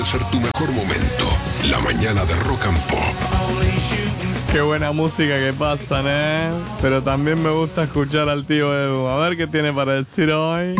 Ser tu mejor momento. La mañana de Rock and Pop. Qué buena música que pasan, Pero también me gusta escuchar al tío Edu. A ver qué tiene para decir hoy.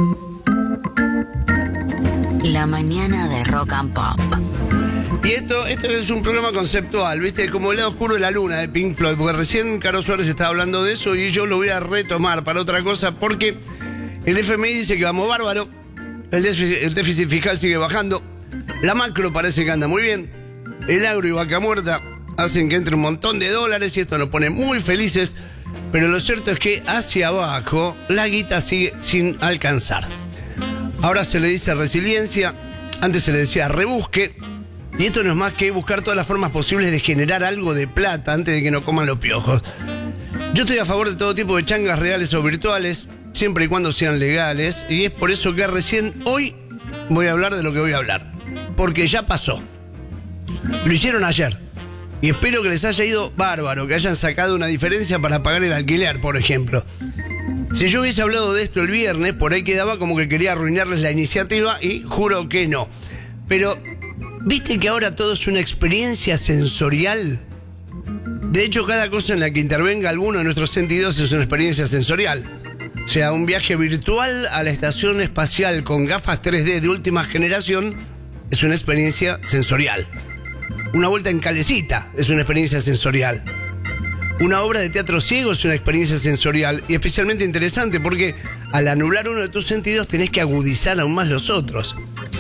La mañana de Rock and Pop. Y esto es un programa conceptual, ¿viste? Como el lado oscuro de la luna de Pink Floyd. Porque recién Caro Suárez estaba hablando de eso y yo lo voy a retomar para otra cosa. Porque el FMI dice que vamos bárbaro. El déficit fiscal sigue bajando. La macro parece que anda muy bien. El agro y vaca muerta hacen que entre un montón de dólares y esto nos pone muy felices. Pero lo cierto es que hacia abajo la guita sigue sin alcanzar. Ahora se le dice resiliencia, antes se le decía rebusque. Y esto no es más que buscar todas las formas posibles de generar algo de plata antes de que nos coman los piojos. Yo estoy a favor de todo tipo de changas reales o virtuales, siempre y cuando sean legales. Y es por eso que recién hoy voy a hablar de lo que voy a hablar. Porque ya pasó. Lo hicieron ayer. Y espero que les haya ido bárbaro, que hayan sacado una diferencia para pagar el alquiler, por ejemplo. Si yo hubiese hablado de esto el viernes, por ahí quedaba como que quería arruinarles la iniciativa y juro que no. Pero, ¿viste que ahora todo es una experiencia sensorial? De hecho, cada cosa en la que intervenga alguno de nuestros sentidos es una experiencia sensorial. O sea, un viaje virtual a la estación espacial con gafas 3D de última generación es una experiencia sensorial. Una vuelta en calecita es una experiencia sensorial. Una obra de teatro ciego es una experiencia sensorial y especialmente interesante porque al anular uno de tus sentidos tenés que agudizar aún más los otros.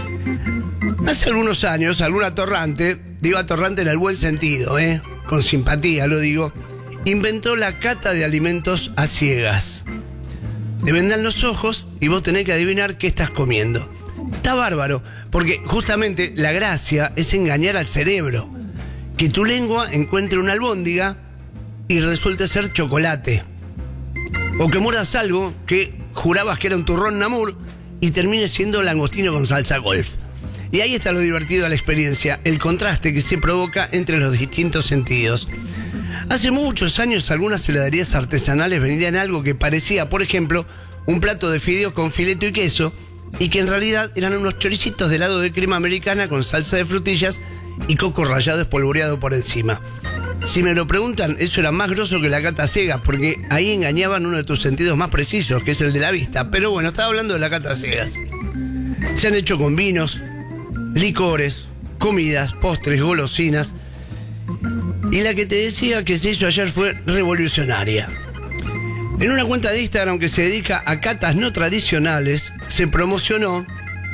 Hace algunos años, algún atorrante, digo atorrante en el buen sentido, con simpatía lo digo, inventó la cata de alimentos a ciegas. Te vendan los ojos y vos tenés que adivinar qué estás comiendo. Está bárbaro, porque justamente la gracia es engañar al cerebro. Que tu lengua encuentre una albóndiga y resulte ser chocolate. O que muerdas algo que jurabas que era un turrón Namur y termine siendo langostino con salsa golf. Y ahí está lo divertido de la experiencia, el contraste que se provoca entre los distintos sentidos. Hace muchos años algunas heladerías artesanales vendían algo que parecía, por ejemplo, un plato de fideos con fileto y queso, y que en realidad eran unos choricitos de helado de crema americana con salsa de frutillas y coco rallado espolvoreado por encima. Si me lo preguntan, eso era más grosso que la cata ciega, porque ahí engañaban uno de tus sentidos más precisos, que es el de la vista. Pero bueno, estaba hablando de la cata ciegas. Se han hecho con vinos, licores, comidas, postres, golosinas. Y la que te decía que se hizo ayer fue revolucionaria. En una cuenta de Instagram que se dedica a catas no tradicionales, se promocionó,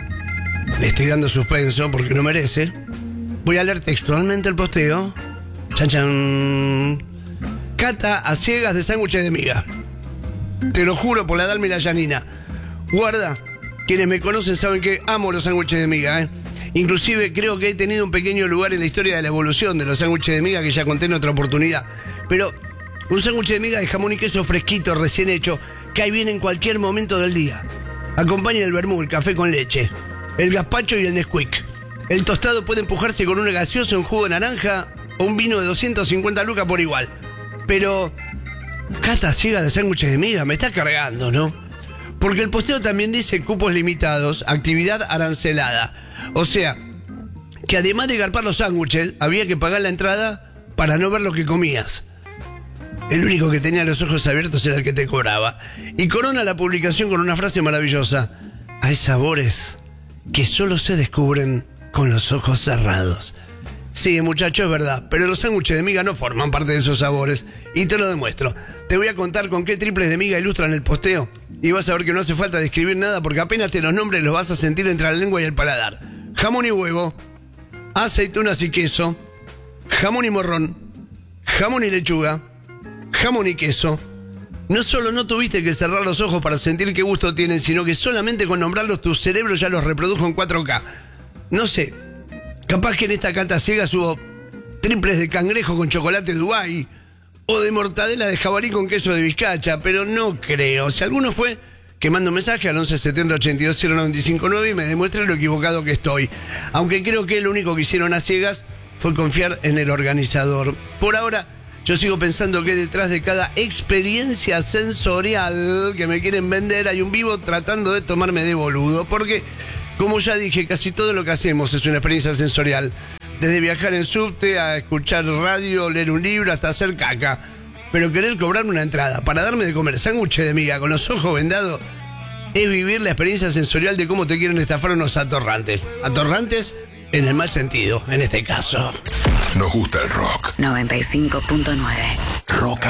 le estoy dando suspenso porque no merece, voy a leer textualmente el posteo, chan chan, cata a ciegas de sándwiches de miga. Te lo juro por la Dalma y la Yanina. Guarda, quienes me conocen saben que amo los sándwiches de miga, Inclusive creo que he tenido un pequeño lugar en la historia de la evolución de los sándwiches de miga que ya conté en otra oportunidad. Pero un sándwich de miga de jamón y queso fresquito, recién hecho, cae bien en cualquier momento del día. Acompaña el vermú, el café con leche, el gazpacho y el Nesquik. El tostado puede empujarse con una gaseosa, un jugo de naranja o un vino de 250 lucas por igual. Pero, cata ciega de sándwiches de miga, me está cargando, ¿no? Porque el posteo también dice cupos limitados, actividad arancelada. O sea, que además de garpar los sándwiches, había que pagar la entrada para no ver lo que comías. El único que tenía los ojos abiertos era el que te cobraba. Y corona la publicación con una frase maravillosa. Hay sabores que solo se descubren con los ojos cerrados. Sí, muchacho, es verdad, pero los sándwiches de miga no forman parte de esos sabores. Y te lo demuestro. Te voy a contar con qué triples de miga ilustran el posteo. Y vas a ver que no hace falta describir nada porque apenas te los nombres los vas a sentir entre la lengua y el paladar. Jamón y huevo, aceitunas y queso, jamón y morrón, jamón y lechuga, jamón y queso. No solo no tuviste que cerrar los ojos para sentir qué gusto tienen, sino que solamente con nombrarlos tu cerebro ya los reprodujo en 4K. No sé, capaz que en esta cata ciegas hubo triples de cangrejo con chocolate Dubái o de mortadela de jabalí con queso de bizcacha, pero no creo. Si alguno fue, que mande un mensaje al 1170 82 0959 y me demuestre lo equivocado que estoy. Aunque creo que lo único que hicieron a ciegas fue confiar en el organizador. Por ahora, yo sigo pensando que detrás de cada experiencia sensorial que me quieren vender hay un vivo tratando de tomarme de boludo. Porque Como ya dije, casi todo lo que hacemos es una experiencia sensorial. Desde viajar en subte, a escuchar radio, leer un libro, hasta hacer caca. Pero querer cobrarme una entrada para darme de comer sándwiches de miga con los ojos vendados es vivir la experiencia sensorial de cómo te quieren estafar unos atorrantes. Atorrantes en el mal sentido, en este caso. Nos gusta el rock. 95.9. Rock